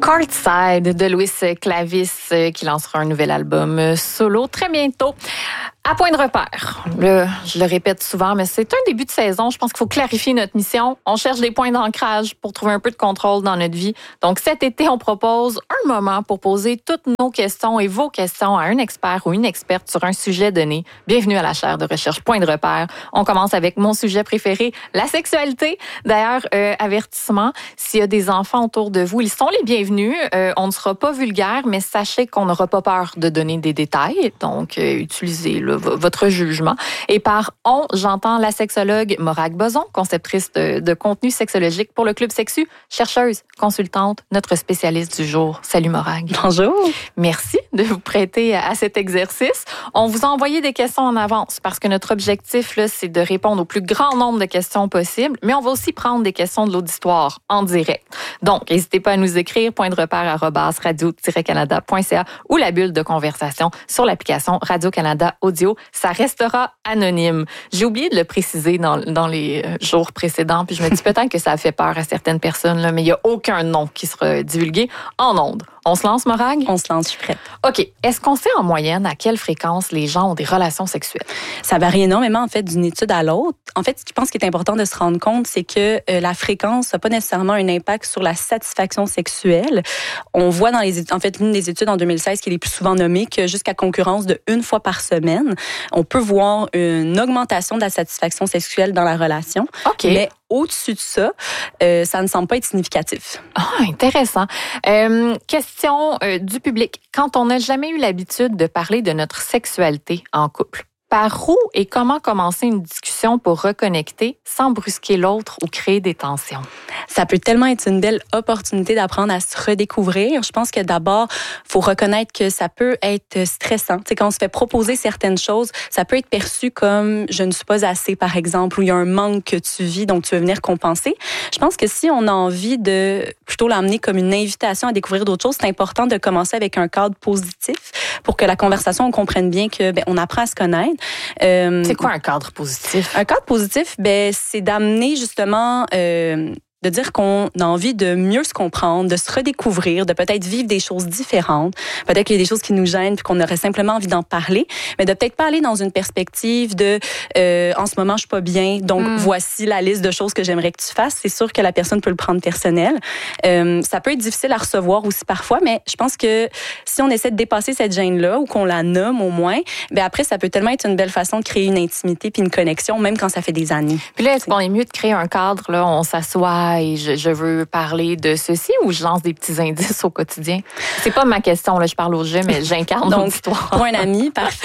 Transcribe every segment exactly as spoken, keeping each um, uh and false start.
Courtside de Louis Clavis qui lancera un nouvel album solo très bientôt. À point de repère. Là, je le répète souvent, mais c'est un début de saison. Je pense qu'il faut clarifier notre mission. On cherche des points d'ancrage pour trouver un peu de contrôle dans notre vie. Donc, cet été, on propose un moment pour poser toutes nos questions et vos questions à un expert ou une experte sur un sujet donné. Bienvenue à la chaire de recherche Point de repère. On commence avec mon sujet préféré, la sexualité. D'ailleurs, euh, avertissement, s'il y a des enfants autour de vous, ils sont les bienvenus. Euh, on ne sera pas vulgaire, mais sachez qu'on n'aura pas peur de donner des détails. Donc, euh, utilisez-le. Votre jugement. Et par on, j'entends la sexologue Morag Boson, conceptrice de, de contenu sexologique pour le Club Sexu, chercheuse, consultante, notre spécialiste du jour. Salut Morag. Bonjour. Merci de vous prêter à cet exercice. On vous a envoyé des questions en avance parce que notre objectif, là, c'est de répondre au plus grand nombre de questions possible, mais on va aussi prendre des questions de l'auditoire en direct. Donc, n'hésitez pas à nous écrire point de repère arobase radio tiret canada point c a ou la bulle de conversation sur l'application Radio-Canada Audio. Ça restera anonyme. J'ai oublié de le préciser dans, dans les jours précédents, puis je me dis peut-être que ça a fait peur à certaines personnes, là, mais il n'y a aucun nom qui sera divulgué en ondes. On se lance, Morag? On se lance, je suis prête. OK. Est-ce qu'on sait en moyenne à quelle fréquence les gens ont des relations sexuelles? Ça varie énormément, en fait, d'une étude à l'autre. En fait, ce que je pense qui est important de se rendre compte, c'est que euh, la fréquence n'a pas nécessairement un impact sur la satisfaction sexuelle. On voit dans les études, en fait, l'une des études en deux mille seize qui est les plus souvent nommée, que jusqu'à concurrence de une fois par semaine, on peut voir une augmentation de la satisfaction sexuelle dans la relation. OK. Mais au-dessus de ça, euh, ça ne semble pas être significatif. Ah, intéressant. Euh, question euh, du public. Quand on n'a jamais eu l'habitude de parler de notre sexualité en couple, par où et comment commencer une discussion pour reconnecter sans brusquer l'autre ou créer des tensions? Ça peut tellement être une belle opportunité d'apprendre à se redécouvrir. Je pense que d'abord, faut reconnaître que ça peut être stressant. Tu sais, quand on se fait proposer certaines choses, ça peut être perçu comme je ne suis pas assez, par exemple, ou il y a un manque que tu vis, donc tu veux venir compenser. Je pense que si on a envie de plutôt l'amener comme une invitation à découvrir d'autres choses, c'est important de commencer avec un cadre positif pour que la conversation, on comprenne bien que ben, on apprend à se connaître. Euh, c'est quoi un cadre positif? Un cadre positif, ben, c'est d'amener justement... Euh, de dire qu'on a envie de mieux se comprendre, de se redécouvrir, de peut-être vivre des choses différentes. Peut-être qu'il y a des choses qui nous gênent puis qu'on aurait simplement envie d'en parler, mais de peut-être pas aller dans une perspective de euh, en ce moment je suis pas bien, donc mm. voici la liste de choses que j'aimerais que tu fasses. C'est sûr que la personne peut le prendre personnel. Euh, ça peut être difficile à recevoir aussi parfois, mais je pense que si on essaie de dépasser cette gêne-là ou qu'on la nomme au moins, ben après ça peut tellement être une belle façon de créer une intimité puis une connexion, même quand ça fait des années. Puis là, est-ce qu'on est mieux de créer un cadre, là, on s'assoit et je, je veux parler de ceci ou je lance des petits indices au quotidien? C'est pas ma question, là, je parle au jeu, mais j'incarne donc l'histoire. Pour un ami, parfait.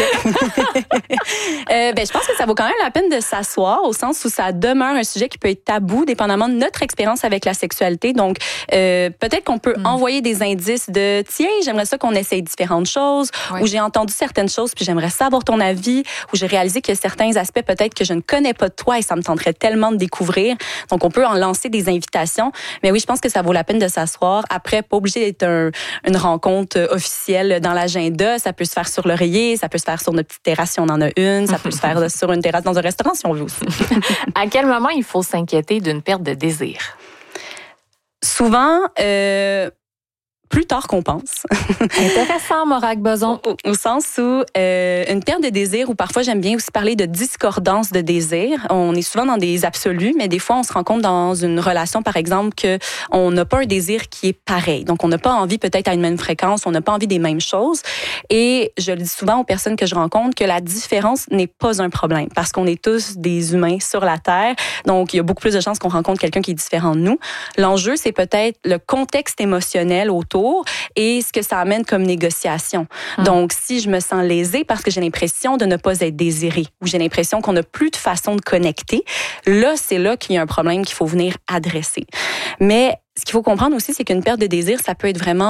euh, ben, je pense que ça vaut quand même la peine de s'asseoir au sens où ça demeure un sujet qui peut être tabou dépendamment de notre expérience avec la sexualité. Donc, euh, peut-être qu'on peut mm. envoyer des indices de « Tiens, j'aimerais ça qu'on essaye différentes choses oui. » ou « J'ai entendu certaines choses puis j'aimerais savoir ton avis » ou « J'ai réalisé qu'il y a certains aspects peut-être que je ne connais pas de toi et ça me tenterait tellement de découvrir. » Donc, on peut en lancer des invitations. Mais oui, je pense que ça vaut la peine de s'asseoir. Après, pas obligé d'être un, une rencontre officielle dans l'agenda. Ça peut se faire sur l'oreiller, ça peut se faire sur notre petite terrasse si on en a une, ça peut se faire sur une terrasse dans un restaurant si on veut aussi. À quel moment il faut s'inquiéter d'une perte de désir? Souvent... Euh, plus tard qu'on pense. Intéressant, Morag Boson. Au, au sens où euh, une perte de désir, ou parfois j'aime bien aussi parler de discordance de désir. On est souvent dans des absolus, mais des fois on se rend compte dans une relation, par exemple, que on n'a pas un désir qui est pareil. Donc on n'a pas envie peut-être à une même fréquence, on n'a pas envie des mêmes choses. Et je le dis souvent aux personnes que je rencontre que la différence n'est pas un problème, parce qu'on est tous des humains sur la Terre. Donc il y a beaucoup plus de chances qu'on rencontre quelqu'un qui est différent de nous. L'enjeu, c'est peut-être le contexte émotionnel autour et ce que ça amène comme négociation. Hum. Donc, si je me sens lésée parce que j'ai l'impression de ne pas être désirée ou j'ai l'impression qu'on n'a plus de façon de connecter, là, c'est là qu'il y a un problème qu'il faut venir adresser. Mais ce qu'il faut comprendre aussi, c'est qu'une perte de désir, ça peut être vraiment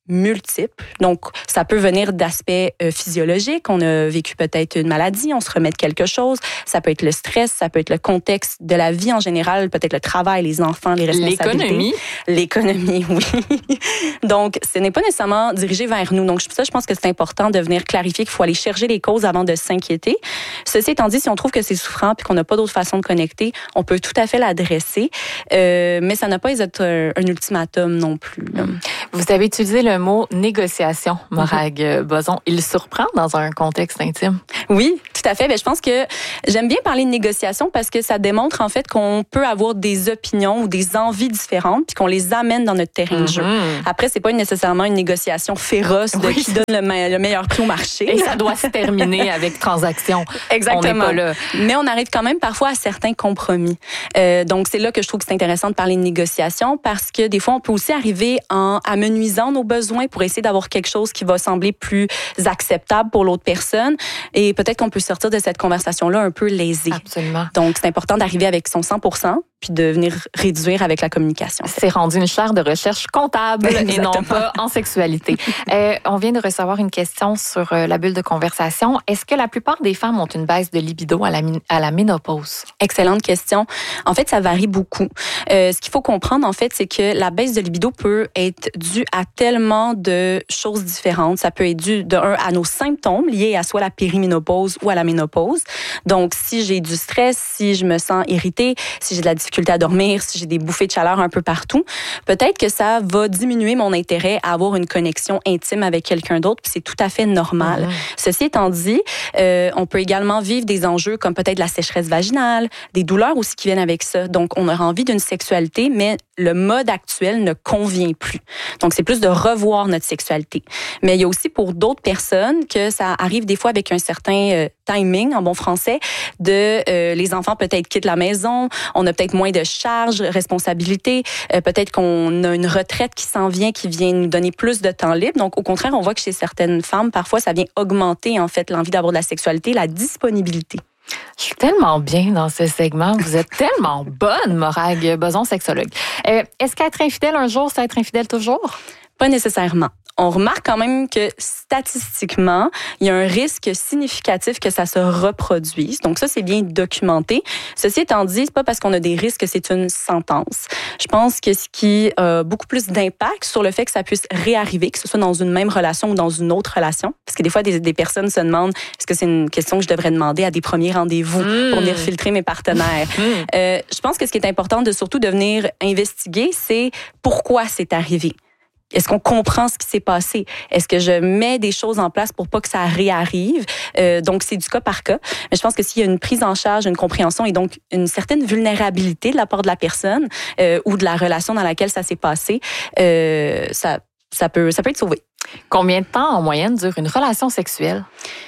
multiples. Donc, ça peut venir d'aspects euh, physiologiques. On a vécu peut-être une maladie, on se remet de quelque chose. Ça peut être le stress, ça peut être le contexte de la vie en général, peut-être le travail, les enfants, les responsabilités. L'économie. L'économie, oui. Donc, ce n'est pas nécessairement dirigé vers nous. Donc, ça, je pense que c'est important de venir clarifier qu'il faut aller chercher les causes avant de s'inquiéter. Ceci étant dit, si on trouve que c'est souffrant puis qu'on n'a pas d'autre façon de connecter, on peut tout à fait l'adresser, euh, mais ça n'a pas été un, un ultimatum non plus. Là. Vous avez utilisé le mot négociation, Morag mm-hmm. Boson. Il surprend dans un contexte intime? Oui, tout à fait. Bien, je pense que j'aime bien parler de négociation parce que ça démontre en fait qu'on peut avoir des opinions ou des envies différentes puis qu'on les amène dans notre terrain mm-hmm. de jeu. Après, c'est pas nécessairement une négociation féroce de oui. qui donne le, me- le meilleur prix au marché. Et ça doit se terminer avec transaction. Exactement. On n'est pas là. Mais on arrive quand même parfois à certains compromis. Euh, donc, c'est là que je trouve que c'est intéressant de parler de négociation parce que des fois, on peut aussi arriver en amenuisant nos besoins pour essayer d'avoir quelque chose qui va sembler plus acceptable pour l'autre personne. Et peut-être qu'on peut sortir de cette conversation-là un peu lésée. Absolument. Donc, c'est important d'arriver avec son cent pour cent puis de venir réduire avec la communication. C'est rendu une chaire de recherche comptable et non pas en sexualité. euh, on vient de recevoir une question sur euh, la bulle de conversation. Est-ce que la plupart des femmes ont une baisse de libido à la, à la ménopause? Excellente question. En fait, ça varie beaucoup. Euh, ce qu'il faut comprendre, en fait, c'est que la baisse de libido peut être due à tellement de choses différentes. Ça peut être dû, de un, à nos symptômes liés à soit la périménopause ou à la ménopause. Donc, si j'ai du stress, si je me sens irritée, si j'ai de la difficulté à dormir, si j'ai des bouffées de chaleur un peu partout, peut-être que ça va diminuer mon intérêt à avoir une connexion intime avec quelqu'un d'autre, puis c'est tout à fait normal. Mmh. Ceci étant dit, euh, on peut également vivre des enjeux comme peut-être la sécheresse vaginale, des douleurs aussi qui viennent avec ça. Donc, on aura envie d'une sexualité, mais le mode actuel ne convient plus. Donc, c'est plus de revoir notre sexualité. Mais il y a aussi pour d'autres personnes que ça arrive des fois avec un certain euh, timing, en bon français, de euh, les enfants peut-être quittent la maison, on a peut-être moins de charges, responsabilités, euh, peut-être qu'on a une retraite qui s'en vient, qui vient nous donner plus de temps libre. Donc, au contraire, on voit que chez certaines femmes, parfois, ça vient augmenter, en fait, l'envie d'avoir de la sexualité, la disponibilité. Je suis tellement bien dans ce segment. Vous êtes tellement bonne, Morag Boson, sexologue. Euh, est-ce qu'être infidèle un jour, c'est être infidèle toujours? Pas nécessairement. On remarque quand même que statistiquement, il y a un risque significatif que ça se reproduise. Donc ça, c'est bien documenté. Ceci étant dit, c'est pas parce qu'on a des risques que c'est une sentence. Je pense que ce qui a beaucoup plus d'impact sur le fait que ça puisse réarriver, que ce soit dans une même relation ou dans une autre relation, parce que des fois, des, des personnes se demandent, est-ce que c'est une question que je devrais demander à des premiers rendez-vous mmh. pour venir filtrer mes partenaires? Mmh. Euh, je pense que ce qui est important de surtout de venir investiguer, c'est pourquoi c'est arrivé. Est-ce qu'on comprend ce qui s'est passé? Est-ce que je mets des choses en place pour pas que ça réarrive? Euh, donc, c'est du cas par cas. Mais je pense que s'il y a une prise en charge, une compréhension et donc une certaine vulnérabilité de la part de la personne euh, ou de la relation dans laquelle ça s'est passé, euh, ça, ça, peut, ça peut être sauvé. Combien de temps, en moyenne, dure une relation sexuelle?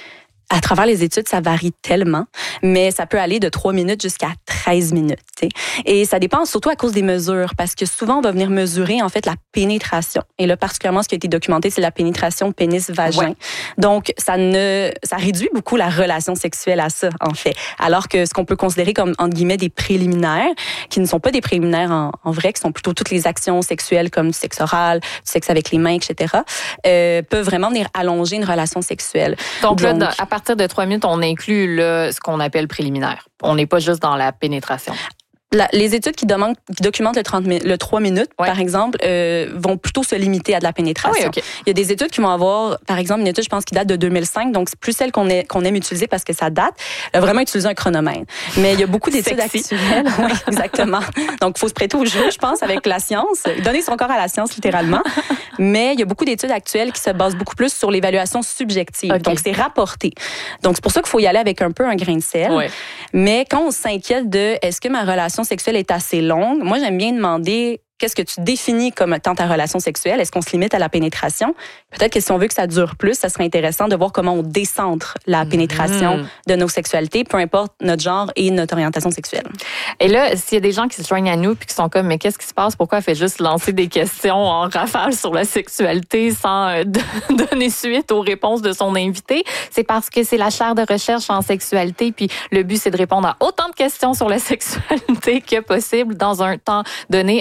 À travers les études, ça varie tellement, mais ça peut aller de trois minutes jusqu'à treize minutes. T'sais. Et ça dépend surtout à cause des mesures, parce que souvent, on va venir mesurer en fait la pénétration. Et là, particulièrement, ce qui a été documenté, c'est la pénétration pénis-vagin. Ouais. Donc, ça ne, ça réduit beaucoup la relation sexuelle à ça, en fait. Alors que ce qu'on peut considérer comme, entre guillemets, des préliminaires, qui ne sont pas des préliminaires en, en vrai, qui sont plutôt toutes les actions sexuelles comme du sexe oral, du sexe avec les mains, et cetera, euh, peuvent vraiment venir allonger une relation sexuelle. Donc, Donc là, à partir de trois minutes, on inclut là, ce qu'on appelle préliminaire. On n'est pas juste dans la pénétration. La, les études qui, demandent, qui documentent le, trente, le trois minutes, ouais. par exemple, euh, vont plutôt se limiter à de la pénétration. Ah oui, okay. Il y a des études qui vont avoir, par exemple, une étude, je pense, qui date de deux mille cinq, donc c'est plus celle qu'on, est, qu'on aime utiliser parce que ça date, euh, vraiment utiliser un chronomètre. Mais il y a beaucoup d'études actuelles. Oui, exactement. Donc, il faut se prêter au jeu, je pense, avec la science, donner son corps à la science, littéralement. Mais il y a beaucoup d'études actuelles qui se basent beaucoup plus sur l'évaluation subjective. Okay. Donc, c'est rapporté. Donc, c'est pour ça qu'il faut y aller avec un peu un grain de sel. Ouais. Mais quand on s'inquiète de est-ce que ma relation sexuelle est assez longue, moi, j'aime bien demander qu'est-ce que tu définis comme étant ta relation sexuelle? Est-ce qu'on se limite à la pénétration? Peut-être que si on veut que ça dure plus, ça serait intéressant de voir comment on décentre la pénétration mmh. de nos sexualités, peu importe notre genre et notre orientation sexuelle. Et là, s'il y a des gens qui se joignent à nous puis qui sont comme, mais qu'est-ce qui se passe? Pourquoi elle fait juste lancer des questions en rafale sur la sexualité sans euh, donner suite aux réponses de son invité? C'est parce que c'est la chaire de recherche en sexualité puis le but, c'est de répondre à autant de questions sur la sexualité que possible dans un temps donné. Alors,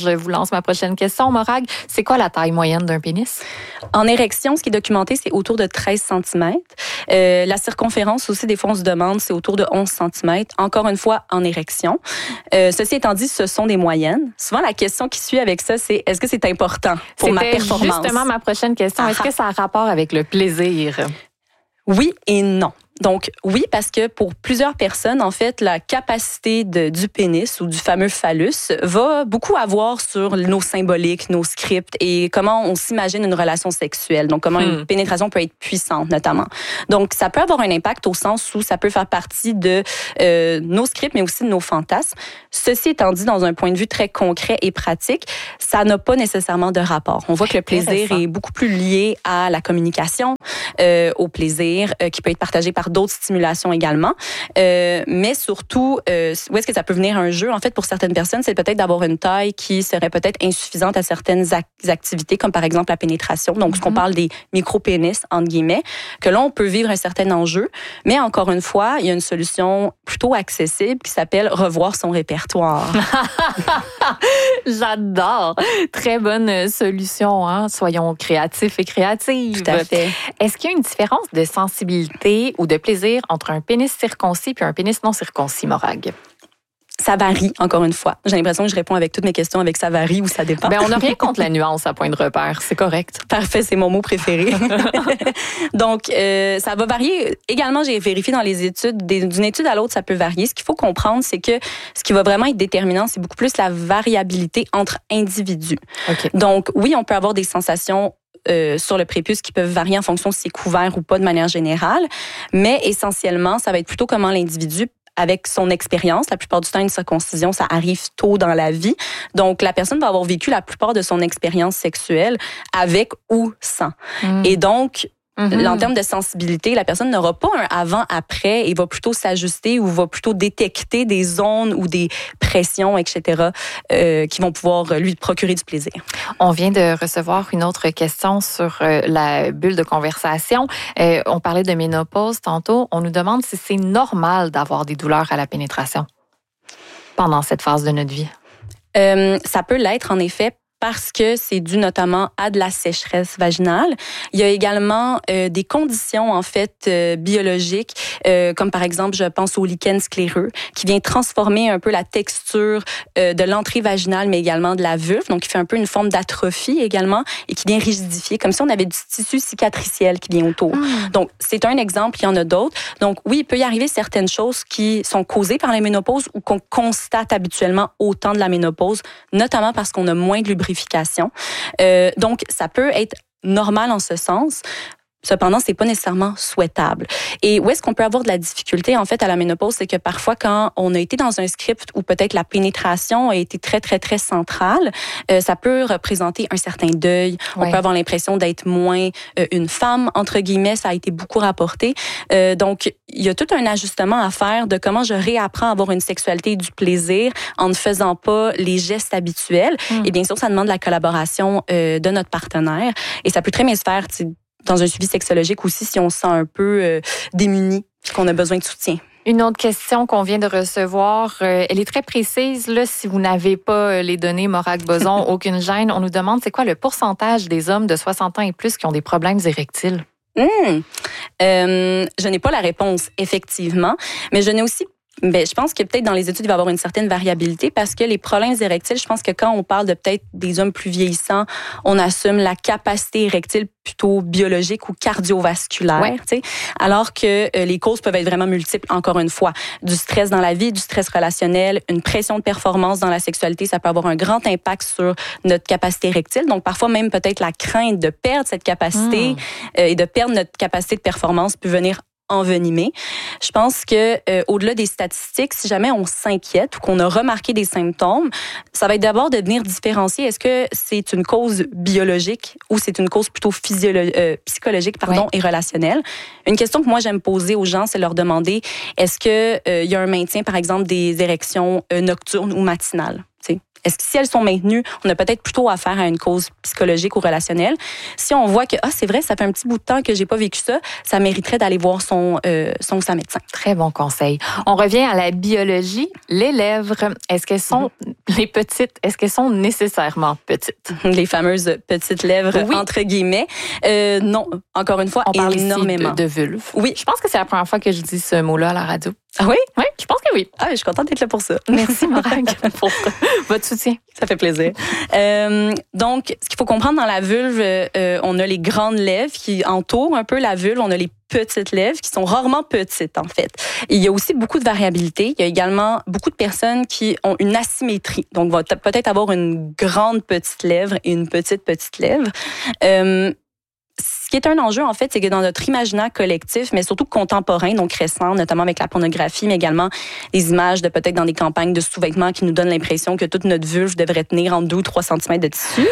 je vous lance ma prochaine question, Morag. C'est quoi la taille moyenne d'un pénis? En érection, ce qui est documenté, c'est autour de treize centimètres. Euh, la circonférence aussi, des fois, on se demande, c'est autour de onze centimètres. Encore une fois, en érection. Euh, ceci étant dit, ce sont des moyennes. Souvent, la question qui suit avec ça, c'est est-ce que c'est important pour ma performance? C'était justement ma prochaine question. Est-ce que ça a rapport avec le plaisir? Oui et non. Donc, oui, parce que pour plusieurs personnes, en fait, la capacité de, du pénis ou du fameux phallus va beaucoup avoir sur nos symboliques, nos scripts et comment on s'imagine une relation sexuelle. Donc, comment hmm. une pénétration peut être puissante, notamment. Donc, ça peut avoir un impact au sens où ça peut faire partie de euh, nos scripts, mais aussi de nos fantasmes. Ceci étant dit, dans un point de vue très concret et pratique, ça n'a pas nécessairement de rapport. On voit que le plaisir est beaucoup plus lié à la communication, euh, au plaisir, euh, qui peut être partagé par d'autres stimulations également. Euh, mais surtout, euh, où est-ce que ça peut venir un jeu? En fait, pour certaines personnes, c'est peut-être d'avoir une taille qui serait peut-être insuffisante à certaines ac- activités, comme par exemple la pénétration. Donc, mm-hmm. ce qu'on parle des micro-pénis, entre guillemets, que là, on peut vivre un certain enjeu. Mais encore une fois, il y a une solution plutôt accessible qui s'appelle revoir son répertoire. J'adore! Très bonne solution, hein? Soyons créatifs et créatives. Tout à fait. Est-ce qu'il y a une différence de sensibilité ou de plaisir entre un pénis circoncis et un pénis non circoncis, Morag? Ça varie, encore une fois. J'ai l'impression que je réponds avec toutes mes questions avec ça varie ou ça dépend. Ben, on n'a rien contre la nuance à point de repère. C'est correct. Parfait, c'est mon mot préféré. Donc, euh, ça va varier. Également, j'ai vérifié dans les études, d'une étude à l'autre, ça peut varier. Ce qu'il faut comprendre, c'est que ce qui va vraiment être déterminant, c'est beaucoup plus la variabilité entre individus. Okay. Donc, oui, on peut avoir des sensations Euh, sur le prépuce qui peuvent varier en fonction de si c'est couvert ou pas de manière générale. Mais essentiellement, ça va être plutôt comment l'individu avec son expérience. La plupart du temps, une circoncision, ça arrive tôt dans la vie. Donc, la personne va avoir vécu la plupart de son expérience sexuelle avec ou sans. Mmh. Et donc, Mm-hmm. en termes de sensibilité, la personne n'aura pas un avant-après et va plutôt s'ajuster ou va plutôt détecter des zones ou des pressions, et cetera, euh, qui vont pouvoir lui procurer du plaisir. On vient de recevoir une autre question sur euh, la bulle de conversation. Euh, on parlait de ménopause tantôt. On nous demande si c'est normal d'avoir des douleurs à la pénétration pendant cette phase de notre vie. Euh, ça peut l'être, en effet, parce que c'est dû notamment à de la sécheresse vaginale. Il y a également euh, des conditions en fait euh, biologiques, euh, comme par exemple, je pense au lichen scléreux, qui vient transformer un peu la texture euh, de l'entrée vaginale, mais également de la vulve, donc qui fait un peu une forme d'atrophie également, et qui vient rigidifier, comme si on avait du tissu cicatriciel qui vient autour. Mmh. Donc, c'est un exemple, il y en a d'autres. Donc, oui, il peut y arriver certaines choses qui sont causées par la ménopause ou qu'on constate habituellement au temps de la ménopause, notamment parce qu'on a moins de lubrification. Euh, donc, ça peut être normal en ce sens. Cependant, c'est pas nécessairement souhaitable. Et où est-ce qu'on peut avoir de la difficulté, en fait, à la ménopause, c'est que parfois, quand on a été dans un script où peut-être la pénétration a été très, très, très centrale, euh, ça peut représenter un certain deuil. Ouais. On peut avoir l'impression d'être moins euh, une femme, entre guillemets, ça a été beaucoup rapporté. Euh, donc, il y a tout un ajustement à faire de comment je réapprends à avoir une sexualité et du plaisir en ne faisant pas les gestes habituels. Mm. Et bien sûr, ça demande la collaboration euh, de notre partenaire. Et ça peut très bien se faire, tu sais, dans un suivi sexologique aussi, si on se sent un peu euh, démuni et qu'on a besoin de soutien. Une autre question qu'on vient de recevoir, euh, elle est très précise. Là, si vous n'avez pas les données Morag Boson, aucune gêne, on nous demande c'est quoi le pourcentage des hommes de soixante ans et plus qui ont des problèmes érectiles? Mmh. Euh, je n'ai pas la réponse, effectivement, mais je n'ai aussi Ben, je pense que peut-être dans les études, il va y avoir une certaine variabilité parce que les problèmes érectiles, je pense que quand on parle de peut-être des hommes plus vieillissants, on assume la capacité érectile plutôt biologique ou cardiovasculaire, ouais. tu sais, alors que euh, les causes peuvent être vraiment multiples, encore une fois. Du stress dans la vie, du stress relationnel, une pression de performance dans la sexualité, ça peut avoir un grand impact sur notre capacité érectile. Donc, parfois même peut-être la crainte de perdre cette capacité mmh. euh, et de perdre notre capacité de performance peut venir envenimé. Je pense que euh, au-delà des statistiques, si jamais on s'inquiète ou qu'on a remarqué des symptômes, ça va être d'abord de venir différencier est-ce que c'est une cause biologique ou c'est une cause plutôt physiolo- euh, psychologique pardon, ouais. et relationnelle. Une question que moi j'aime poser aux gens, c'est leur demander est-ce que euh, il y a un maintien par exemple des érections euh, nocturnes ou matinales? T'sais, Est-ce que si elles sont maintenues, on a peut-être plutôt affaire à une cause psychologique ou relationnelle. Si on voit que ah c'est vrai, ça fait un petit bout de temps que j'ai pas vécu ça, ça mériterait d'aller voir son euh, son ou sa médecin. Très bon conseil. On revient à la biologie. Les lèvres, est-ce qu'elles sont mm-hmm. les petites, est-ce qu'elles sont nécessairement petites? Les fameuses petites lèvres oui. entre guillemets. Euh, non, encore une fois, on parle énormément ici de, de vulve. Oui, je pense que c'est la première fois que je dis ce mot-là à la radio. Ah oui? Oui, je pense que oui. Ah, je suis contente d'être là pour ça. Merci, Morag, pour votre soutien. Ça fait plaisir. Euh, donc, ce qu'il faut comprendre dans la vulve, euh, on a les grandes lèvres qui entourent un peu la vulve. On a les petites lèvres qui sont rarement petites, en fait. Et il y a aussi beaucoup de variabilité. Il y a également beaucoup de personnes qui ont une asymétrie. Donc, vont peut-être avoir une grande petite lèvre et une petite petite lèvre. Euh, Ce qui est un enjeu, en fait, c'est que dans notre imaginaire collectif, mais surtout contemporain, donc récent, notamment avec la pornographie, mais également les images de peut-être dans des campagnes de sous-vêtements qui nous donnent l'impression que toute notre vulve devrait tenir en deux ou trois centimètres de tissu.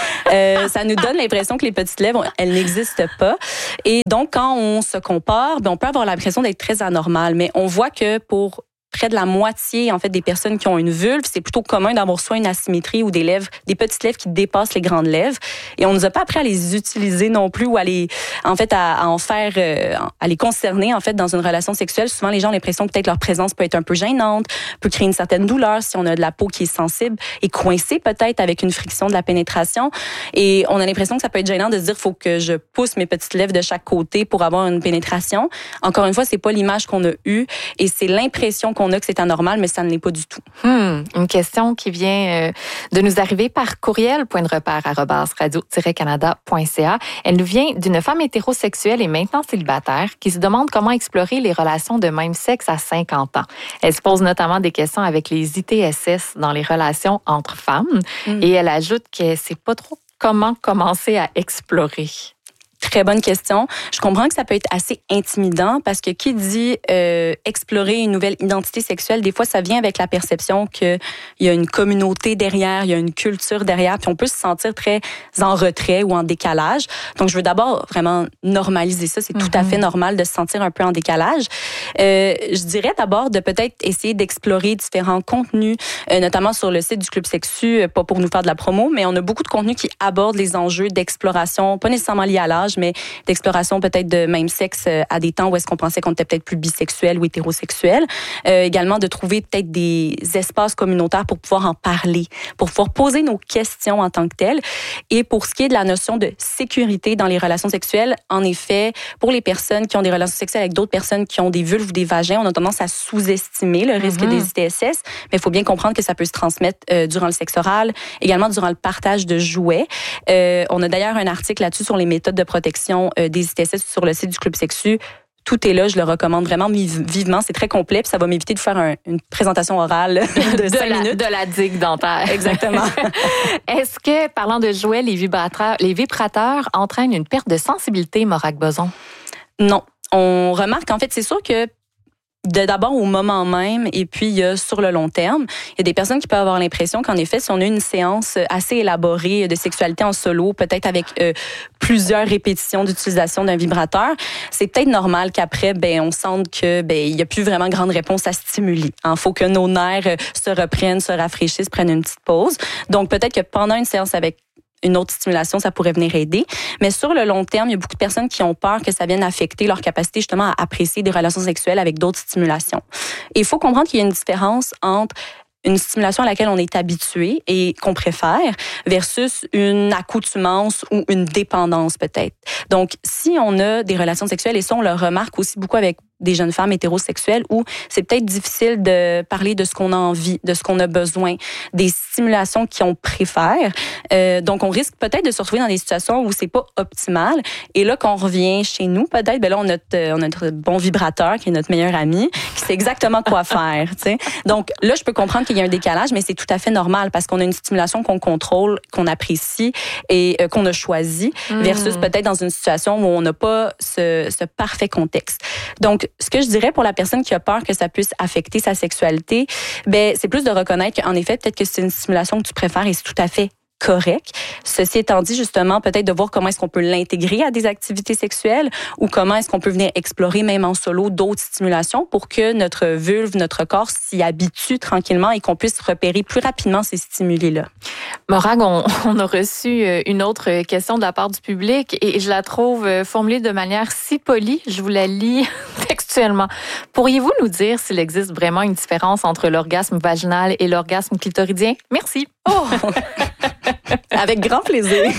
Euh, ça nous donne l'impression que les petites lèvres, elles n'existent pas. Et donc, quand on se compare, ben, on peut avoir l'impression d'être très anormal, mais on voit que pour près de la moitié, en fait, des personnes qui ont une vulve, c'est plutôt commun d'avoir soit une asymétrie ou des lèvres, des petites lèvres qui dépassent les grandes lèvres. Et on nous a pas appris à les utiliser non plus ou à les, en fait, à, à en faire, euh, à les concerner, en fait, dans une relation sexuelle. Souvent, les gens ont l'impression que peut-être leur présence peut être un peu gênante, peut créer une certaine douleur si on a de la peau qui est sensible et coincée peut-être avec une friction de la pénétration. Et on a l'impression que ça peut être gênant de se dire, faut que je pousse mes petites lèvres de chaque côté pour avoir une pénétration. Encore une fois, c'est pas l'image qu'on a eue et c'est l'impression qu'on a que c'est anormal, mais ça ne l'est pas du tout. Hmm, une question qui vient euh, de nous arriver par courriel, point de repère arobase radio tiret canada point c a. Elle nous vient d'une femme hétérosexuelle et maintenant célibataire qui se demande comment explorer les relations de même sexe à cinquante ans. Elle se pose notamment des questions avec les I T S S dans les relations entre femmes hmm. et elle ajoute qu'elle ne sait pas trop comment commencer à explorer. Très bonne question. Je comprends que ça peut être assez intimidant parce que qui dit euh, explorer une nouvelle identité sexuelle, des fois, ça vient avec la perception qu'il y a une communauté derrière, il y a une culture derrière, puis on peut se sentir très en retrait ou en décalage. Donc, je veux d'abord vraiment normaliser ça. C'est mm-hmm. tout à fait normal de se sentir un peu en décalage. Euh, je dirais d'abord de peut-être essayer d'explorer différents contenus, euh, notamment sur le site du Club Sexu, pas pour nous faire de la promo, mais on a beaucoup de contenus qui abordent les enjeux d'exploration, pas nécessairement liés à l'âge, mais d'exploration peut-être de même sexe à des temps où est-ce qu'on pensait qu'on était peut-être plus bisexuel ou hétérosexuel. Euh, également de trouver peut-être des espaces communautaires pour pouvoir en parler, pour pouvoir poser nos questions en tant que telles. Et pour ce qui est de la notion de sécurité dans les relations sexuelles, en effet, pour les personnes qui ont des relations sexuelles avec d'autres personnes qui ont des vulves ou des vagins, on a tendance à sous-estimer le risque mm-hmm. des I T S S, mais il faut bien comprendre que ça peut se transmettre euh, durant le sexe oral, également durant le partage de jouets. Euh, on a d'ailleurs un article là-dessus sur les méthodes de protection euh, des I T S S sur le site du Club Sexu. Tout est là, je le recommande vraiment vivement. C'est très complet, puis ça va m'éviter de faire un, une présentation orale de, de cinq la, minutes. De la digue dentaire. Exactement. Est-ce que, parlant de jouets, les vibrateurs, les vibrateurs entraînent une perte de sensibilité, Morag Boson? Non. On remarque, en fait, c'est sûr que de d'abord au moment même et puis il y a sur le long terme, il y a des personnes qui peuvent avoir l'impression qu'en effet, si on a une séance assez élaborée de sexualité en solo, peut-être avec euh, plusieurs répétitions d'utilisation d'un vibrateur, c'est peut-être normal qu'après, ben on sente que ben il y a plus vraiment grande réponse à stimuler. Il faut que nos nerfs se reprennent, se rafraîchissent, prennent une petite pause. Donc peut-être que pendant une séance avec une autre stimulation, ça pourrait venir aider. Mais sur le long terme, il y a beaucoup de personnes qui ont peur que ça vienne affecter leur capacité justement à apprécier des relations sexuelles avec d'autres stimulations. Et il faut comprendre qu'il y a une différence entre une stimulation à laquelle on est habitué et qu'on préfère versus une accoutumance ou une dépendance peut-être. Donc, si on a des relations sexuelles, et ça, on le remarque aussi beaucoup avec des jeunes femmes hétérosexuelles où c'est peut-être difficile de parler de ce qu'on a envie, de ce qu'on a besoin, des stimulations qu'on préfère. Euh, donc, on risque peut-être de se retrouver dans des situations où c'est pas optimal. Et là, quand on revient chez nous, peut-être, ben là, on a notre, on a notre bon vibrateur qui est notre meilleur ami, qui sait exactement quoi faire. T'sais. Donc, là, je peux comprendre qu'il y a un décalage, mais c'est tout à fait normal parce qu'on a une stimulation qu'on contrôle, qu'on apprécie et euh, qu'on a choisi mmh. versus peut-être dans une situation où on n'a pas ce, ce parfait contexte. Donc, ce que je dirais pour la personne qui a peur que ça puisse affecter sa sexualité, ben c'est plus de reconnaître qu'en effet, peut-être que c'est une stimulation que tu préfères et c'est tout à fait correct. Ceci étant dit, justement, peut-être de voir comment est-ce qu'on peut l'intégrer à des activités sexuelles ou comment est-ce qu'on peut venir explorer, même en solo, d'autres stimulations pour que notre vulve, notre corps s'y habitue tranquillement et qu'on puisse repérer plus rapidement ces stimuli-là. Morag, on, on a reçu une autre question de la part du public et je la trouve formulée de manière si polie. Je vous la lis textuellement. Pourriez-vous nous dire s'il existe vraiment une différence entre l'orgasme vaginal et l'orgasme clitoridien? Merci. Oh! Avec grand plaisir.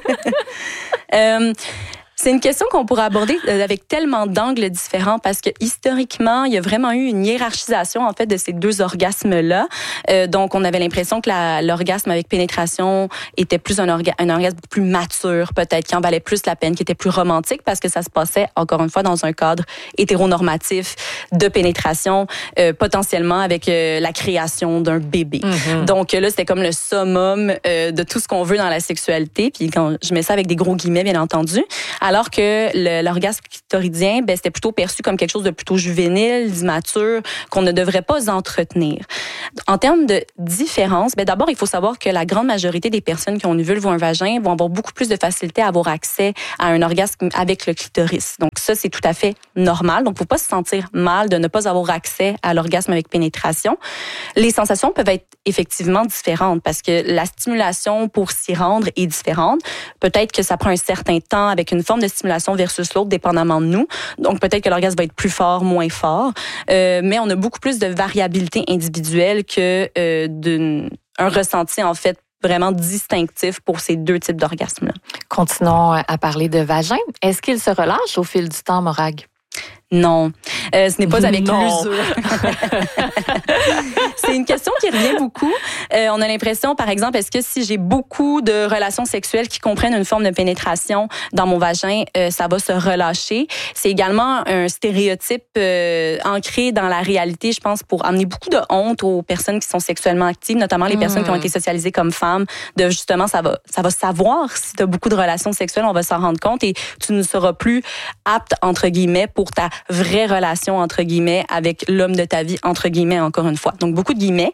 euh, C'est une question qu'on pourrait aborder avec tellement d'angles différents parce que historiquement, il y a vraiment eu une hiérarchisation en fait de ces deux orgasmes-là. Euh, donc, on avait l'impression que la, l'orgasme avec pénétration était plus un, orga, un orgasme plus mature, peut-être, qui en valait plus la peine, qui était plus romantique parce que ça se passait, encore une fois, dans un cadre hétéronormatif de pénétration, euh, potentiellement avec euh, la création d'un bébé. Mm-hmm. Donc là, c'était comme le summum euh, de tout ce qu'on veut dans la sexualité. Puis quand je mets ça avec des gros guillemets, bien entendu. Alors que le, l'orgasme clitoridien, ben, c'était plutôt perçu comme quelque chose de plutôt juvénile, d'immature, qu'on ne devrait pas entretenir. En termes de différence, ben, d'abord, il faut savoir que la grande majorité des personnes qui ont une vulve ou un vagin vont avoir beaucoup plus de facilité à avoir accès à un orgasme avec le clitoris. Donc ça, c'est tout à fait normal. Donc, il ne faut pas se sentir mal de ne pas avoir accès à l'orgasme avec pénétration. Les sensations peuvent être effectivement différentes parce que la stimulation pour s'y rendre est différente. Peut-être que ça prend un certain temps avec une forme de stimulation versus l'autre, dépendamment de nous. Donc, peut-être que l'orgasme va être plus fort, moins fort. Euh, mais on a beaucoup plus de variabilité individuelle que euh, d'un un ressenti, en fait, vraiment distinctif pour ces deux types d'orgasmes-là. Continuons à parler de vagin. Est-ce qu'il se relâche au fil du temps, Morag? Non, euh, ce n'est pas avec non. l'usure. C'est une question qui revient beaucoup. Euh, on a l'impression, par exemple, est-ce que si j'ai beaucoup de relations sexuelles qui comprennent une forme de pénétration dans mon vagin, euh, ça va se relâcher? C'est également un stéréotype euh, ancré dans la réalité, je pense, pour amener beaucoup de honte aux personnes qui sont sexuellement actives, notamment les mmh. personnes qui ont été socialisées comme femmes, de justement, ça va, ça va savoir si tu as beaucoup de relations sexuelles, on va s'en rendre compte et tu ne seras plus apte, entre guillemets, pour ta vraie relation, entre guillemets, avec l'homme de ta vie, entre guillemets, encore une fois. Donc, beaucoup de guillemets.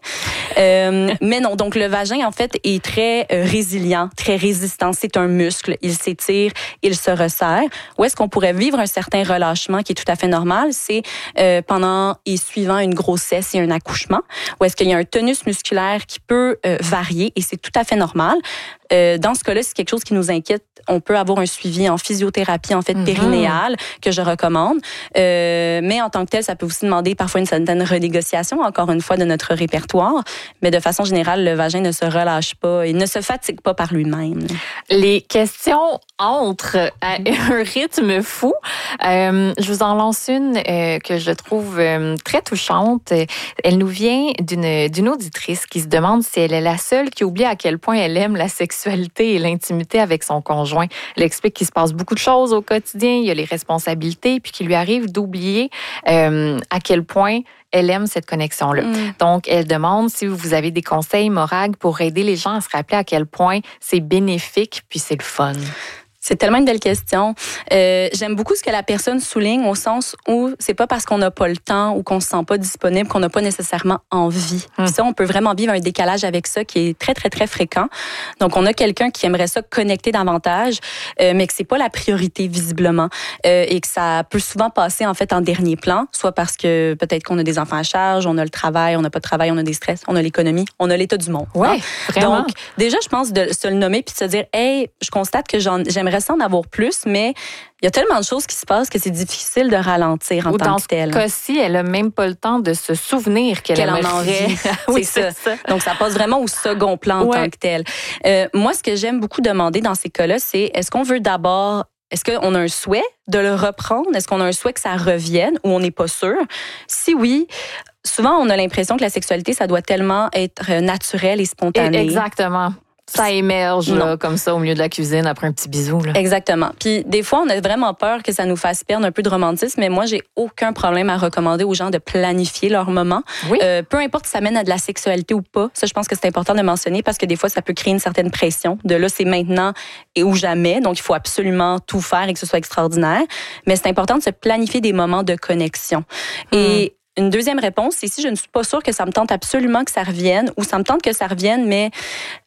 Euh, mais non, donc le vagin, en fait, est très euh, résilient, très résistant. C'est un muscle. Il s'étire, il se resserre. Où est-ce qu'on pourrait vivre un certain relâchement qui est tout à fait normal? C'est euh, pendant et suivant une grossesse et un accouchement. Où est-ce qu'il y a un tonus musculaire qui peut euh, varier et c'est tout à fait normal. Euh, dans ce cas-là, c'est quelque chose qui nous inquiète. On peut avoir un suivi en physiothérapie, en fait, mm-hmm. périnéale, que je recommande. Euh, mais en tant que tel, ça peut aussi demander parfois une certaine renégociation, encore une fois, de notre répertoire. Mais de façon générale, le vagin ne se relâche pas et ne se fatigue pas par lui-même. Les questions entrent à un rythme fou. Euh, je vous en lance une euh, que je trouve euh, très touchante. Elle nous vient d'une, d'une auditrice qui se demande si elle est la seule qui oublie à quel point elle aime la sexualité et l'intimité avec son conjoint. Elle explique qu'il se passe beaucoup de choses au quotidien, il y a les responsabilités, puis qu'il lui arrive d'oublier euh, à quel point elle aime cette connexion-là. Mm. Donc, elle demande si vous avez des conseils, Morag, pour aider les gens à se rappeler à quel point c'est bénéfique puis c'est le fun. C'est tellement une belle question. Euh, j'aime beaucoup ce que la personne souligne au sens où c'est pas parce qu'on n'a pas le temps ou qu'on se sent pas disponible qu'on n'a pas nécessairement envie. Hum. Ça, on peut vraiment vivre un décalage avec ça qui est très, très, très fréquent. Donc, on a quelqu'un qui aimerait ça connecter davantage, euh, mais que c'est pas la priorité visiblement euh, et que ça peut souvent passer en fait en dernier plan, soit parce que peut-être qu'on a des enfants à charge, on a le travail, on n'a pas de travail, on a des stress, on a l'économie, on a l'état du monde. Ouais, hein? Vraiment. Donc, déjà, je pense de se le nommer puis de se dire, hey, je constate que j'en, j'aimerais ça en avoir plus, mais il y a tellement de choses qui se passent que c'est difficile de ralentir en Ou tant que tel. Dans ce cas-ci, elle n'a même pas le temps de se souvenir qu'elle, qu'elle en aurait. Oui, c'est, c'est ça. ça. Donc, ça passe vraiment au second plan en ouais. tant que tel. Euh, moi, ce que j'aime beaucoup demander dans ces cas-là, c'est est-ce qu'on veut d'abord... Est-ce qu'on a un souhait de le reprendre? Est-ce qu'on a un souhait que ça revienne ou on n'est pas sûr? Si oui... Souvent, on a l'impression que la sexualité, ça doit tellement être naturel et spontané. Et exactement. Ça émerge là, comme ça au milieu de la cuisine après un petit bisou. Là. Exactement. Puis des fois, on a vraiment peur que ça nous fasse perdre un peu de romantisme, mais moi, j'ai aucun problème à recommander aux gens de planifier leur moment. Oui. Euh, peu importe si ça mène à de la sexualité ou pas. Ça, je pense que c'est important de mentionner parce que des fois, ça peut créer une certaine pression. De là, c'est maintenant et ou jamais. Donc, il faut absolument tout faire et que ce soit extraordinaire. Mais c'est important de se planifier des moments de connexion. Hum. Et une deuxième réponse, c'est si je ne suis pas sûre que ça me tente absolument que ça revienne ou ça me tente que ça revienne, mais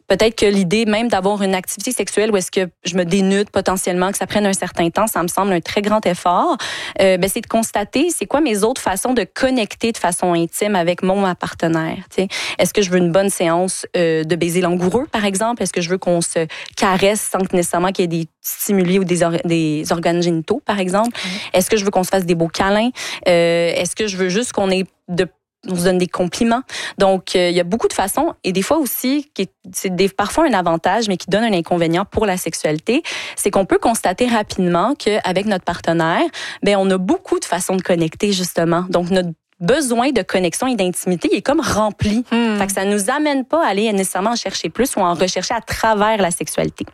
Peut-être que l'idée même d'avoir une activité sexuelle où est-ce que je me dénude potentiellement, que ça prenne un certain temps, ça me semble un très grand effort. Euh, ben, c'est de constater c'est quoi mes autres façons de connecter de façon intime avec mon ma partenaire. T'sais. Est-ce que je veux une bonne séance euh, de baiser langoureux, par exemple? Est-ce que je veux qu'on se caresse sans que nécessairement qu'il y ait des stimuli ou des, or- des organes génitaux, par exemple? Mmh. Est-ce que je veux qu'on se fasse des beaux câlins? Euh, est-ce que je veux juste qu'on ait de on se donne des compliments. Donc, euh, il y a beaucoup de façons. Et des fois aussi, qui, c'est des, parfois un avantage, mais qui donne un inconvénient pour la sexualité, c'est qu'on peut constater rapidement qu'avec notre partenaire, ben, on a beaucoup de façons de connecter, justement. Donc, notre besoin de connexion et d'intimité, il est comme rempli. Hmm. Fait que ça nous amène pas à aller nécessairement en chercher plus ou en rechercher à travers la sexualité.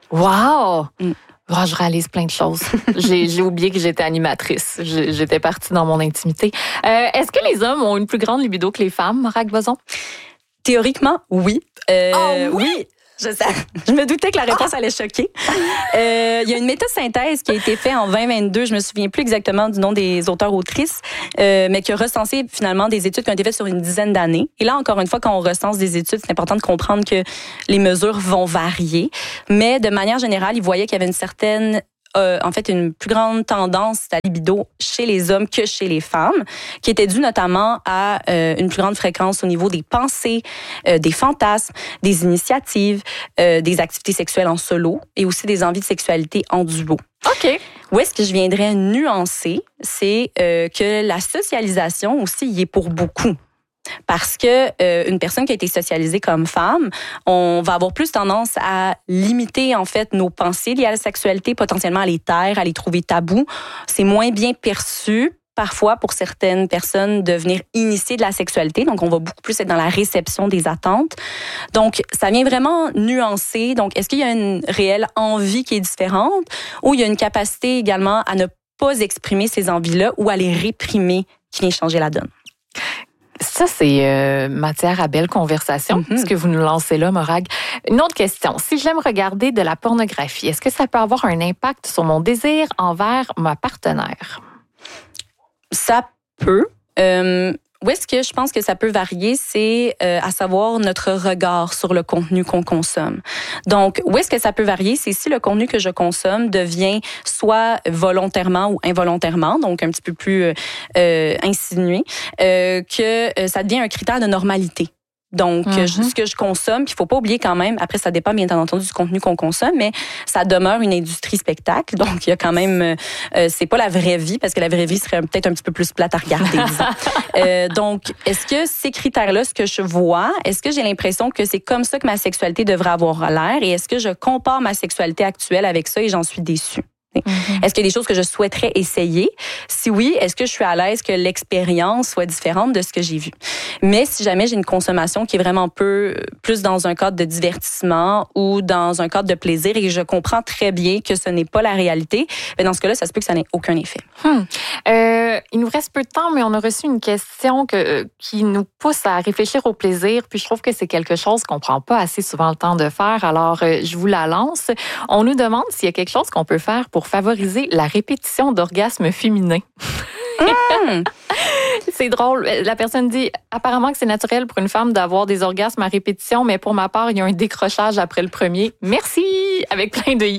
Wow! Hmm. Oh, je réalise plein de choses. j'ai, j'ai oublié que j'étais animatrice. J'ai, j'étais partie dans mon intimité. Euh, est-ce que les hommes ont une plus grande libido que les femmes, Morag Boson? Théoriquement, oui. Euh, oh, oui? oui. Je, sais, je me doutais que la réponse allait choquer. Euh, il y a une métasynthèse qui a été faite en vingt vingt-deux. Je me souviens plus exactement du nom des auteurs-autrices, euh, mais qui a recensé finalement des études qui ont été faites sur une dizaine d'années. Et là, encore une fois, quand on recense des études, c'est important de comprendre que les mesures vont varier. Mais de manière générale, ils voyaient qu'il y avait une certaine Euh, en fait, une plus grande tendance à la libido chez les hommes que chez les femmes, qui était due notamment à euh, une plus grande fréquence au niveau des pensées, euh, des fantasmes, des initiatives, euh, des activités sexuelles en solo et aussi des envies de sexualité en duo. OK. Où est-ce que je viendrais nuancer? C'est euh, que la socialisation aussi y est pour beaucoup. Parce que euh, une personne qui a été socialisée comme femme, on va avoir plus tendance à limiter en fait nos pensées liées à la sexualité, potentiellement à les taire, à les trouver tabous. C'est moins bien perçu parfois pour certaines personnes de venir initier de la sexualité. Donc, on va beaucoup plus être dans la réception des attentes. Donc, ça vient vraiment nuancer. Donc, est-ce qu'il y a une réelle envie qui est différente ou il y a une capacité également à ne pas exprimer ces envies-là ou à les réprimer qui vient changer la donne? Ça, c'est euh, matière à belle conversation, mm-hmm. ce que vous nous lancez là, Morag. Une autre question. Si j'aime regarder de la pornographie, est-ce que ça peut avoir un impact sur mon désir envers ma partenaire? Ça peut. Euh, où est-ce que je pense que ça peut varier, c'est euh, à savoir notre regard sur le contenu qu'on consomme. Donc, où est-ce que ça peut varier, c'est si le contenu que je consomme devient soit volontairement ou involontairement, donc un petit peu plus euh, insinué, euh, que euh, ça devient un critère de normalité. Donc, mm-hmm. ce que je consomme, puis il faut pas oublier quand même, après ça dépend bien entendu du contenu qu'on consomme, mais ça demeure une industrie spectacle. Donc, il y a quand même, euh, c'est pas la vraie vie, parce que la vraie vie serait peut-être un petit peu plus plate à regarder, disons. euh, donc, est-ce que ces critères-là, ce que je vois, est-ce que j'ai l'impression que c'est comme ça que ma sexualité devrait avoir l'air, et est-ce que je compare ma sexualité actuelle avec ça et j'en suis déçue? Mm-hmm. Est-ce qu'il y a des choses que je souhaiterais essayer? Si oui, est-ce que je suis à l'aise que l'expérience soit différente de ce que j'ai vu? Mais si jamais j'ai une consommation qui est vraiment peu, plus dans un cadre de divertissement ou dans un cadre de plaisir et que je comprends très bien que ce n'est pas la réalité, bien dans ce cas-là, ça se peut que ça n'ait aucun effet. Hmm. Euh, il nous reste peu de temps, mais on a reçu une question que, qui nous pousse à réfléchir au plaisir. Puis je trouve que c'est quelque chose qu'on prend pas assez souvent le temps de faire. Alors, je vous la lance. On nous demande s'il y a quelque chose qu'on peut faire pour favoriser la répétition d'orgasmes féminins. Mmh. C'est drôle. La personne dit apparemment que c'est naturel pour une femme d'avoir des orgasmes à répétition, mais pour ma part, il y a un décrochage après le premier. Merci! Avec plein de i.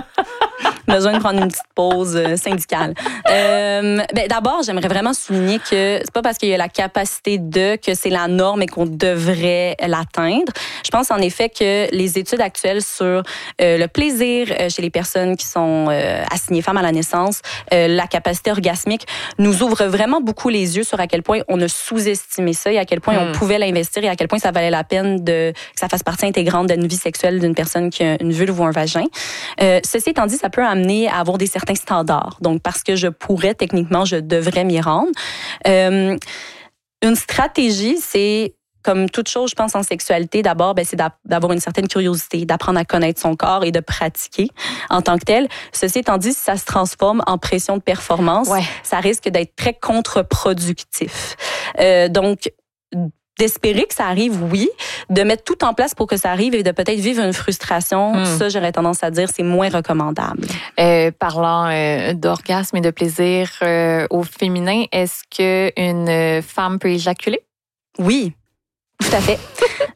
Besoin de prendre une petite pause syndicale. Euh, ben, d'abord, j'aimerais vraiment souligner que c'est pas parce qu'il y a la capacité de que c'est la norme et qu'on devrait l'atteindre. Je pense en effet que les études actuelles sur euh, le plaisir chez les personnes qui sont euh, assignées femmes à la naissance, euh, la capacité orgasmique, nous ouvrent vraiment beaucoup les yeux sur à quel point on a sous-estimé ça et à quel point mmh. on pouvait l'investir et à quel point ça valait la peine de que ça fasse partie intégrante d'une vie sexuelle d'une personne qui a une vulve ou un vagin. Euh, ceci étant dit, ça peut amener à avoir des certains standards. Donc, parce que je pourrais, techniquement, je devrais m'y rendre. Euh, une stratégie, c'est comme toute chose, je pense, en sexualité, d'abord, ben, c'est d'avoir une certaine curiosité, d'apprendre à connaître son corps et de pratiquer en tant que tel. Ceci étant dit, si ça se transforme en pression de performance, ouais. ça risque d'être très contre-productif. Euh, donc, d'espérer que ça arrive, oui. De mettre tout en place pour que ça arrive et de peut-être vivre une frustration, mmh. ça, j'aurais tendance à dire, c'est moins recommandable. Euh, parlant euh, d'orgasme et de plaisir euh, au féminin, est-ce qu'une femme peut éjaculer? Oui. Tout à fait.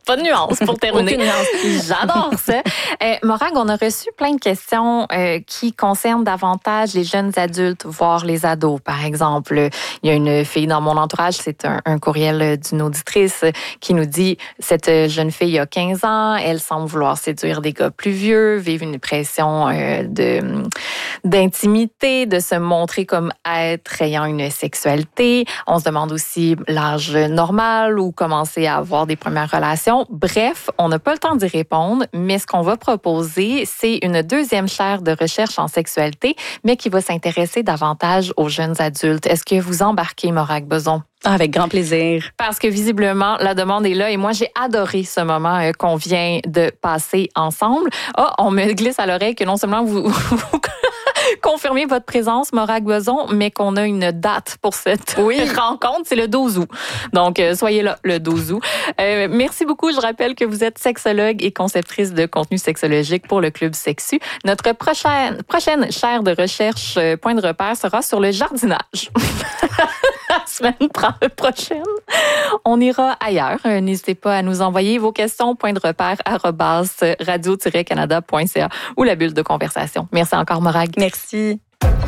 Pas de nuance pour terminer. Aucune nuance. J'adore ça. Euh, Morag, on a reçu plein de questions euh, qui concernent davantage les jeunes adultes, voire les ados. Par exemple, il y a une fille dans mon entourage, c'est un, un courriel d'une auditrice qui nous dit « Cette jeune fille a quinze ans, elle semble vouloir séduire des gars plus vieux, vivre une pression euh, de, d'intimité, de se montrer comme être ayant une sexualité. On se demande aussi l'âge normal ou commencer à avoir des premières relations. Bref, on n'a pas le temps d'y répondre, mais ce qu'on va proposer, c'est une deuxième chaire de recherche en sexualité, mais qui va s'intéresser davantage aux jeunes adultes. Est-ce que vous embarquez, Morag Beson? Ah, avec grand plaisir. Parce que visiblement, la demande est là et moi, j'ai adoré ce moment euh, qu'on vient de passer ensemble. Ah, on me glisse à l'oreille que non seulement vous, vous confirmez votre présence, Morag Beson, mais qu'on a une date pour cette oui. rencontre. C'est le douze août. Donc, euh, soyez là le douze août. Euh, merci beaucoup. Je rappelle que vous êtes sexologue et conceptrice de contenu sexologique pour le Club Sexu. Notre prochaine, prochaine chaire de recherche, euh, point de repère, sera sur le jardinage. La semaine prochaine, on ira ailleurs. N'hésitez pas à nous envoyer vos questions, point de repère, arobase radio tiret canada point c a ou la bulle de conversation. Merci encore, Morag. Merci.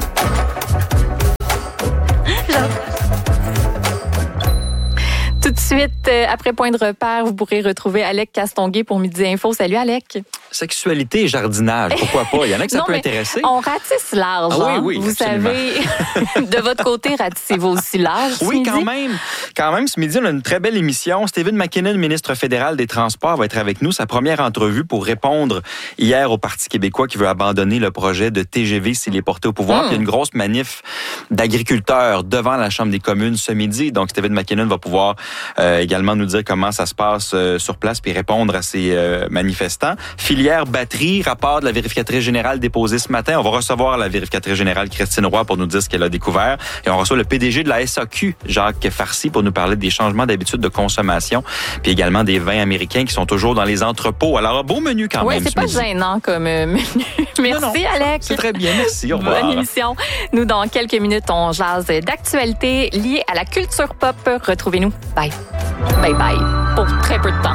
Tout de suite, après point de repère, vous pourrez retrouver Alec Castonguay pour Midi Info. Salut, Alec. Sexualité et jardinage, pourquoi pas? Il y en a que ça non, peut intéresser. On ratisse large. Ah, oui, oui, vous absolument. savez, de votre côté, ratissez-vous aussi large. Oui, quand même. Quand même, ce midi, on a une très belle émission. Stephen McKinnon, ministre fédéral des Transports, va être avec nous. Sa première entrevue pour répondre hier au Parti québécois qui veut abandonner le projet de T G V s'il est porté au pouvoir. Mmh. Puis il y a une grosse manif d'agriculteurs devant la Chambre des communes ce midi. Donc, Stephen McKinnon va pouvoir euh, également nous dire comment ça se passe euh, sur place puis répondre à ces euh, manifestants. Filière batterie, rapport de la vérificatrice générale déposé ce matin. On va recevoir la vérificatrice générale Christine Roy pour nous dire ce qu'elle a découvert. Et on reçoit le P D G de la S A Q, Jacques Farcy, pour nous parler des changements d'habitude de consommation, puis également des vins américains qui sont toujours dans les entrepôts. Alors, un beau menu quand oui, même. Oui, c'est pas midi. Gênant comme euh, menu. Merci, non, non, Alex. C'est très bien, merci. Au revoir. Bonne émission. Nous, dans quelques minutes, on jase d'actualités liées à la culture pop. Retrouvez-nous. Bye. Bye bye. Pour très peu de temps.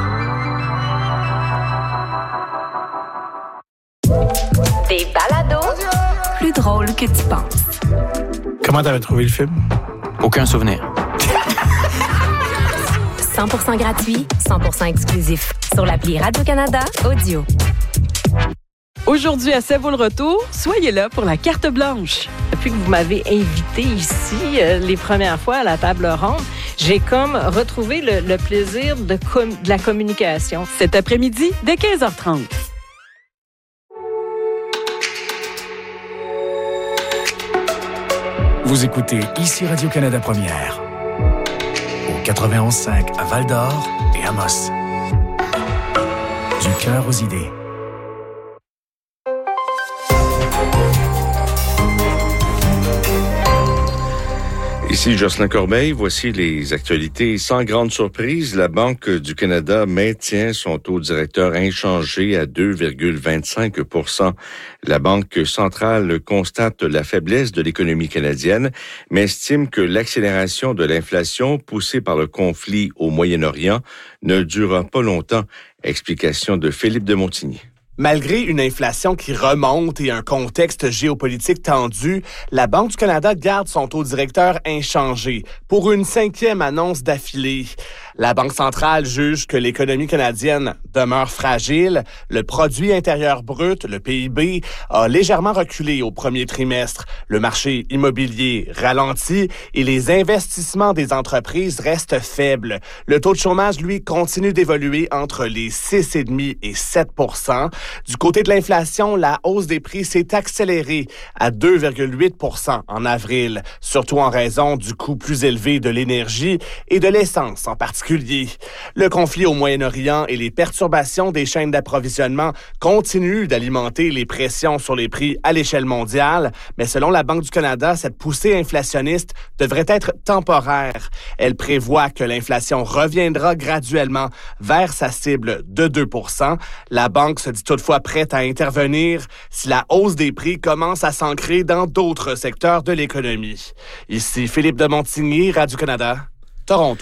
Des balados plus drôles que tu penses. Comment t'avais trouvé le film? Aucun souvenir. cent pour cent gratuit, cent pour cent exclusif. Sur l'appli Radio-Canada Audio. Aujourd'hui, à C'est vous le retour, soyez là pour la carte blanche. Depuis que vous m'avez invité ici, euh, les premières fois à la table ronde, j'ai comme retrouvé le, le plaisir de, com- de la communication. Cet après-midi, dès quinze heures trente. Vous écoutez ici Radio-Canada Première. Au quatre-vingt-onze cinq à Val-d'Or et Amos. Du cœur aux idées. Ici Jocelyn Corbeil, voici les actualités. Sans grande surprise, la Banque du Canada maintient son taux directeur inchangé à deux virgule vingt-cinq pour cent. La Banque centrale constate la faiblesse de l'économie canadienne, mais estime que l'accélération de l'inflation poussée par le conflit au Moyen-Orient ne durera pas longtemps. Explication de Philippe de Montigny. Malgré une inflation qui remonte et un contexte géopolitique tendu, la Banque du Canada garde son taux directeur inchangé pour une cinquième annonce d'affilée. La Banque centrale juge que l'économie canadienne demeure fragile. Le produit intérieur brut, le P I B, a légèrement reculé au premier trimestre. Le marché immobilier ralentit et les investissements des entreprises restent faibles. Le taux de chômage, lui, continue d'évoluer entre les six virgule cinq et sept pour cent. Du côté de l'inflation, la hausse des prix s'est accélérée à deux virgule huit pour cent en avril, surtout en raison du coût plus élevé de l'énergie et de l'essence en particulier. Le conflit au Moyen-Orient et les perturbations des chaînes d'approvisionnement continuent d'alimenter les pressions sur les prix à l'échelle mondiale, mais selon la Banque du Canada, cette poussée inflationniste devrait être temporaire. Elle prévoit que l'inflation reviendra graduellement vers sa cible de deux pour cent. La Banque se dit toutefois prête à intervenir si la hausse des prix commence à s'ancrer dans d'autres secteurs de l'économie. Ici Philippe de Montigny, Radio-Canada, Toronto.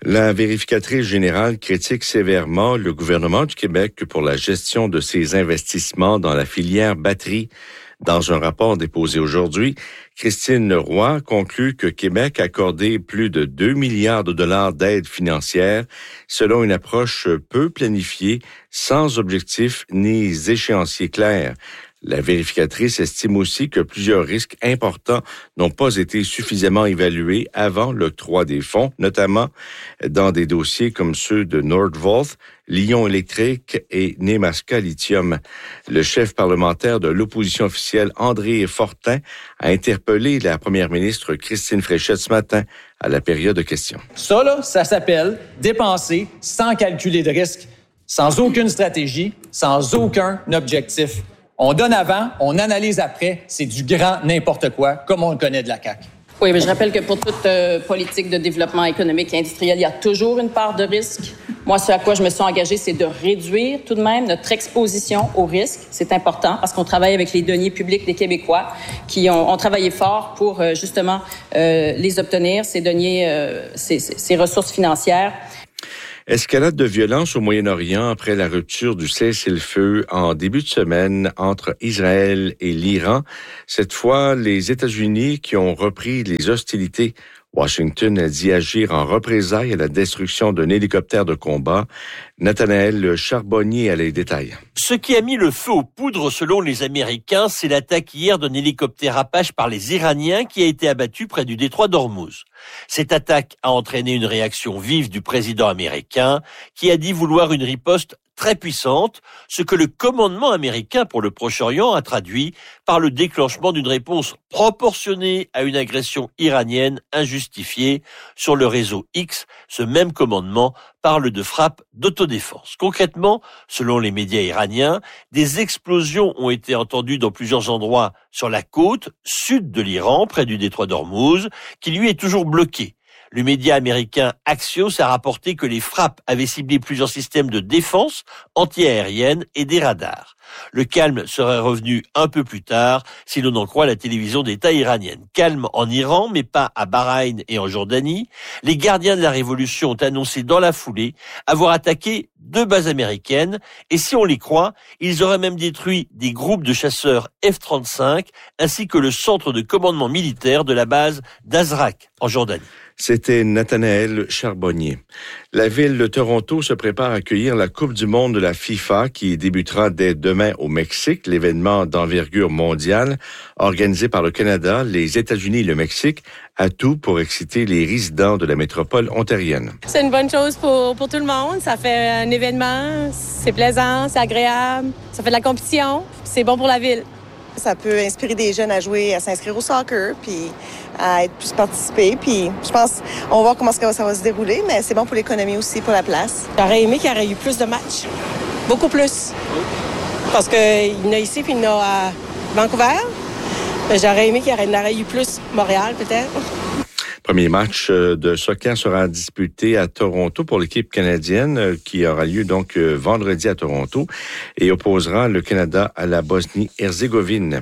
La vérificatrice générale critique sévèrement le gouvernement du Québec pour la gestion de ses investissements dans la filière batterie. Dans un rapport déposé aujourd'hui, Christine Roy conclut que Québec a accordé plus de deux milliards de dollars d'aide financière selon une approche peu planifiée, sans objectif ni échéancier clair. La vérificatrice estime aussi que plusieurs risques importants n'ont pas été suffisamment évalués avant l'octroi des fonds, notamment dans des dossiers comme ceux de Nordvolt, Lion Électrique et Nemaska Lithium. Le chef parlementaire de l'opposition officielle, André Fortin, a interpellé la première ministre Christine Fréchette ce matin à la période de questions. Ça, là, ça s'appelle dépenser sans calculer de risque, sans aucune stratégie, sans aucun objectif. On donne avant, on analyse après. C'est du grand n'importe quoi, comme on le connaît de la C A Q. Oui, mais je rappelle que pour toute euh, politique de développement économique et industriel, il y a toujours une part de risque. Moi, ce à quoi je me suis engagée, c'est de réduire tout de même notre exposition au risque. C'est important parce qu'on travaille avec les deniers publics des Québécois qui ont, ont travaillé fort pour euh, justement euh, les obtenir, ces deniers, euh, ces, ces ressources financières. Escalade de violence au Moyen-Orient après la rupture du cessez-le-feu en début de semaine entre Israël et l'Iran. Cette fois, les États-Unis qui ont repris les hostilités. Washington a dit agir en représailles à la destruction d'un hélicoptère de combat. Nathanaël Charbonnier a les détails. Ce qui a mis le feu aux poudres selon les Américains, c'est l'attaque hier d'un hélicoptère Apache par les Iraniens qui a été abattu près du détroit d'Ormuz. Cette attaque a entraîné une réaction vive du président américain qui a dit vouloir une riposte très puissante, ce que le commandement américain pour le Proche-Orient a traduit par le déclenchement d'une réponse proportionnée à une agression iranienne injustifiée. Sur le réseau X, ce même commandement parle de frappes d'autodéfense. Concrètement, selon les médias iraniens, des explosions ont été entendues dans plusieurs endroits sur la côte sud de l'Iran, près du détroit d'Ormuz, qui lui est toujours bloqué. Le média américain Axios a rapporté que les frappes avaient ciblé plusieurs systèmes de défense anti-aérienne et des radars. Le calme serait revenu un peu plus tard, si l'on en croit la télévision d'État iranienne. Calme en Iran, mais pas à Bahreïn et en Jordanie. Les gardiens de la Révolution ont annoncé dans la foulée avoir attaqué deux bases américaines, et si on les croit, ils auraient même détruit des groupes de chasseurs F trente-cinq, ainsi que le centre de commandement militaire de la base d'Azraq, en Jordanie. C'était Nathanaël Charbonnier. La ville de Toronto se prépare à accueillir la Coupe du monde de la FIFA qui débutera dès demain au Mexique, l'événement d'envergure mondiale organisé par le Canada, les États-Unis et le Mexique, à tout pour exciter les résidents de la métropole ontarienne. C'est une bonne chose pour, pour tout le monde. Ça fait un événement, c'est plaisant, c'est agréable, ça fait de la compétition, c'est bon pour la ville. Ça peut inspirer des jeunes à jouer, à s'inscrire au soccer, puis à être plus participés. Puis je pense, on va voir comment ça va, ça va se dérouler, mais c'est bon pour l'économie aussi, pour la place. J'aurais aimé qu'il y aurait eu plus de matchs, beaucoup plus. Parce qu'il y en a ici, puis il y en a à Vancouver. J'aurais aimé qu'il y en aurait eu plus Montréal, peut-être. Premier match de soccer sera disputé à Toronto pour l'équipe canadienne qui aura lieu donc vendredi à Toronto et opposera le Canada à la Bosnie-Herzégovine.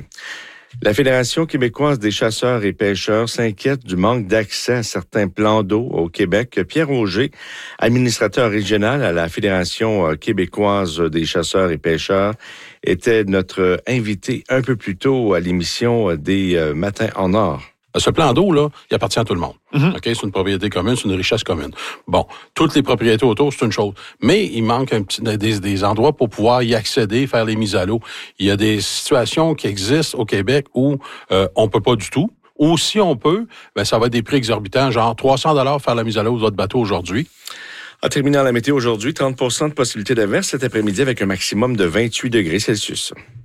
La Fédération québécoise des chasseurs et pêcheurs s'inquiète du manque d'accès à certains plans d'eau au Québec. Pierre Auger, administrateur régional à la Fédération québécoise des chasseurs et pêcheurs, était notre invité un peu plus tôt à l'émission des Matins en Or. Ce plan d'eau, là, il appartient à tout le monde. Mm-hmm. OK? C'est une propriété commune, c'est une richesse commune. Bon, toutes les propriétés autour, c'est une chose. Mais il manque un petit, des, des endroits pour pouvoir y accéder, faire les mises à l'eau. Il y a des situations qui existent au Québec où euh, on peut pas du tout. Ou si on peut, ben ça va être des prix exorbitants, genre trois cents dollars faire la mise à l'eau de votre bateau aujourd'hui. En terminant la météo aujourd'hui, trente pour cent de possibilité d'averse cet après-midi avec un maximum de vingt-huit degrés Celsius.